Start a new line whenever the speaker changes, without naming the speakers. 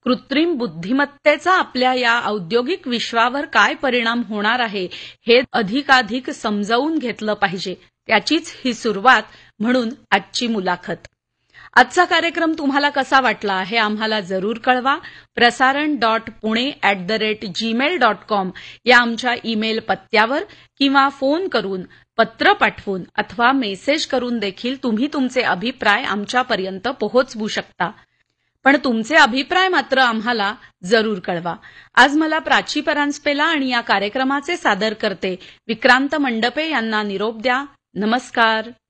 कृत्रिम बुद्धिमत्तेचा आपल्या या औद्योगिक विश्वावर काय परिणाम होणार आहे हे अधिकाधिक समजावून घेतलं पाहिजे. त्याचीच ही सुरुवात म्हणून आजची मुलाखत. आजचा कार्यक्रम तुम्हाला कसा वाटला हे आम्हाला जरूर कळवा. prasaran.pune@gmail.com या आमच्या ईमेल पत्त्यावर किंवा फोन करून, पत्र पाठवून अथवा मेसेज करून देखील तुम्ही तुमचे अभिप्राय आमच्यापर्यंत पोहोचवू शकता. पण तुमचे अभिप्राय मात्र आम्हाला जरूर कळवा. आज मला प्राची परांजपेला आणि या कार्यक्रमाचे सादरकर्ते विक्रांत मंडपे यांना निरोप द्या. नमस्कार.